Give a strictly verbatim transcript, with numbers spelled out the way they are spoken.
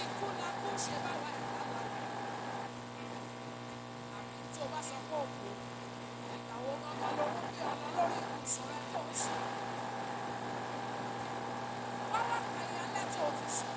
ikú la kú ṣe báwa ẹ̀dá lára. Àbí tó bá sọ pé òkú, ìgbà wo gangan lorún gbé ọ lọ lórí ibùsùn rẹ tó ń sùn? Wá wá ka iye alẹ́ tó o ti sùn.